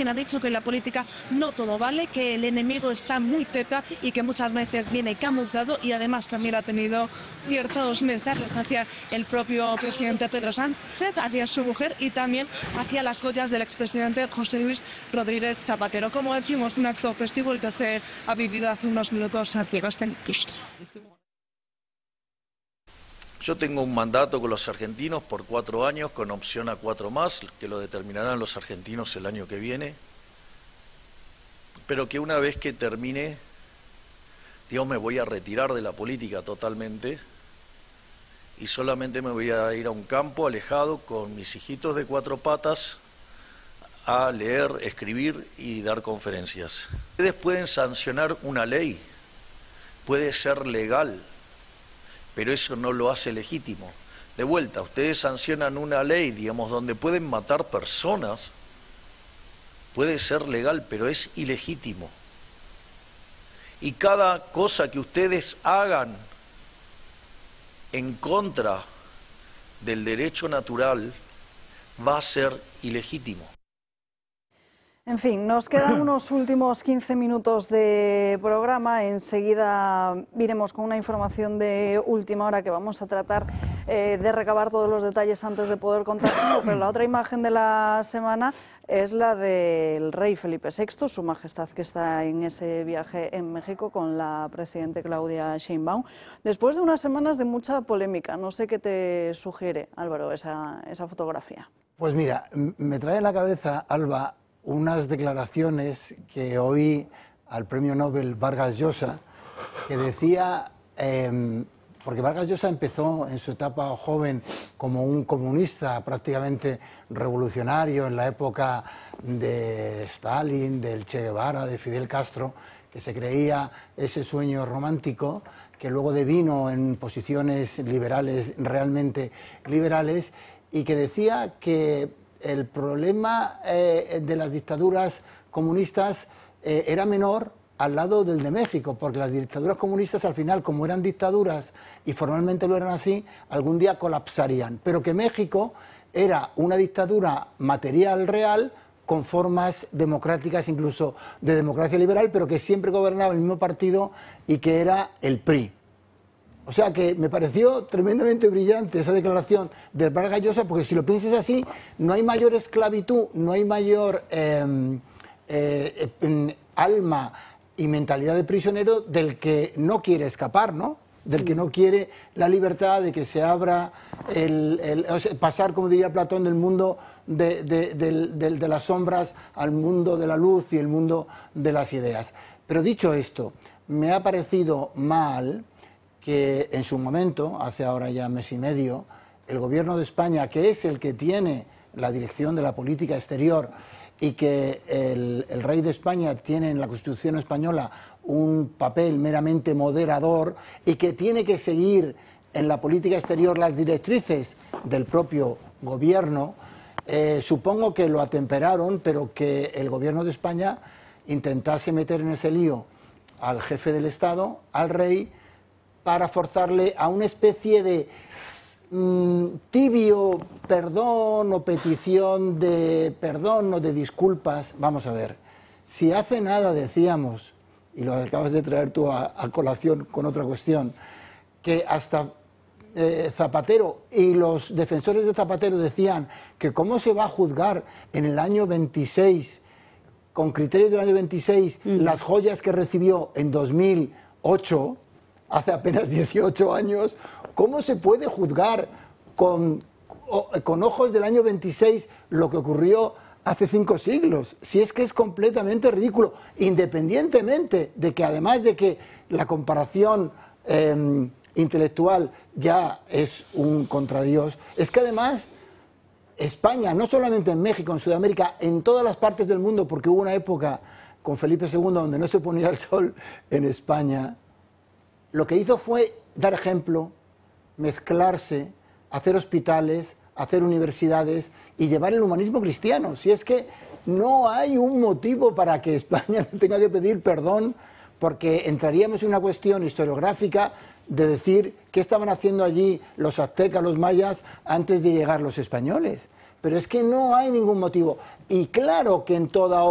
también ha dicho que en la política no todo vale, que el enemigo está muy cerca y que muchas veces viene camuflado, y además también ha tenido ciertos mensajes hacia el propio presidente Pedro Sánchez, hacia su mujer y también hacia las joyas del expresidente José Luis Rodríguez Zapatero. Como decimos, un acto festivo el que se ha vivido hace unos minutos aquí. Yo tengo un mandato con los argentinos por 4 años, con opción a 4 más, que lo determinarán los argentinos el año que viene, pero que una vez que termine, digamos, me voy a retirar de la política totalmente y solamente me voy a ir a un campo alejado con mis hijitos de 4 patas a leer, escribir y dar conferencias. Ustedes pueden sancionar una ley, puede ser legal, pero eso no lo hace legítimo. De vuelta, ustedes sancionan una ley, digamos, donde pueden matar personas, puede ser legal, pero es ilegítimo. Y cada cosa que ustedes hagan en contra del derecho natural va a ser ilegítimo. En fin, nos quedan unos últimos 15 minutos de programa. Enseguida iremos con una información de última hora que vamos a tratar de recabar todos los detalles antes de poder contar. Pero la otra imagen de la semana es la del rey Felipe VI, su majestad, que está en ese viaje en México con la presidenta Claudia Sheinbaum. Después de unas semanas de mucha polémica, no sé qué te sugiere, Álvaro, esa fotografía. Pues mira, me trae a la cabeza, Alba, unas declaraciones que oí al premio Nobel Vargas Llosa, que decía, porque Vargas Llosa empezó en su etapa joven como un comunista prácticamente revolucionario en la época de Stalin, del Che Guevara, de Fidel Castro, que se creía ese sueño romántico, que luego devino en posiciones liberales, realmente liberales, y que decía que el problema de las dictaduras comunistas era menor al lado del de México, porque las dictaduras comunistas al final, como eran dictaduras y formalmente lo eran así, algún día colapsarían, pero que México era una dictadura material real con formas democráticas, incluso de democracia liberal, pero que siempre gobernaba el mismo partido y que era el PRI. O sea que me pareció tremendamente brillante esa declaración de Vargas Llosa, porque si lo piensas así, no hay mayor esclavitud, no hay mayor alma y mentalidad de prisionero del que no quiere escapar, ¿no? Del que no quiere la libertad, de que se abra, o sea, pasar, como diría Platón, del mundo de las sombras al mundo de la luz y el mundo de las ideas. Pero dicho esto, me ha parecido mal que en su momento, hace ahora ya mes y medio, el gobierno de España, que es el que tiene la dirección de la política exterior y que el rey de España tiene en la Constitución española un papel meramente moderador y que tiene que seguir en la política exterior las directrices del propio gobierno, supongo que lo atemperaron, pero que el gobierno de España intentase meter en ese lío al jefe del Estado, al rey, para forzarle a una especie de tibio perdón o petición de perdón o de disculpas. Vamos a ver, si hace nada decíamos, y lo acabas de traer tú a colación con otra cuestión, que hasta Zapatero y los defensores de Zapatero decían que cómo se va a juzgar en el año 26, con criterios del año 26, las joyas que recibió en 2008, hace apenas 18 años, ¿cómo se puede juzgar con ojos del año 26 lo que ocurrió hace 5 siglos? Si es que es completamente ridículo, independientemente de que además de que la comparación intelectual ya es un contradios, es que además España, no solamente en México, en Sudamérica, en todas las partes del mundo, porque hubo una época con Felipe II donde no se ponía el sol en España, lo que hizo fue dar ejemplo, mezclarse, hacer hospitales, hacer universidades y llevar el humanismo cristiano. Si es que no hay un motivo para que España tenga que pedir perdón, porque entraríamos en una cuestión historiográfica de decir qué estaban haciendo allí los aztecas, los mayas, antes de llegar los españoles. Pero es que no hay ningún motivo. Y claro que en toda